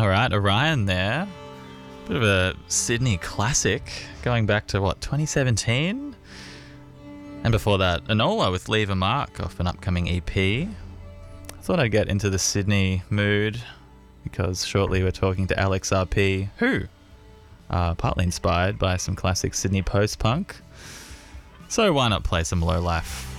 All right, Orion there. Bit of a Sydney classic going back to 2017? And before that, Enola with Leave a Mark off an upcoming EP. I thought I'd get into the Sydney mood because shortly we're talking to Alex RP, who are partly inspired by some classic Sydney post-punk. So why not play some Low Life?